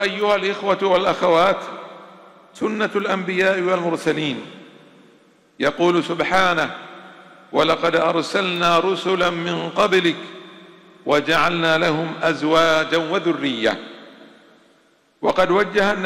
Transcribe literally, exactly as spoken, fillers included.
أيها الإخوة والأخوات، سنة الأنبياء والمرسلين. يقول سبحانه: ولقد أرسلنا رسلا من قبلك وجعلنا لهم أزواجا وذرية. وقد وجه